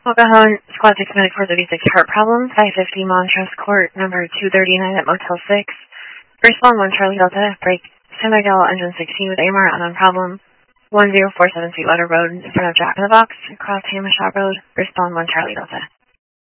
Oklahoma Squad 6 Medic 436 heart problems, 550 Montrose Court, number 239 at Motel 6. Respond 1 Charlie Delta, break standby dial engine 16 with AMR unknown problem. 1047 Sweetwater Road in front of Jack in the Box, across Hammershot Road. Respond 1 Charlie Delta.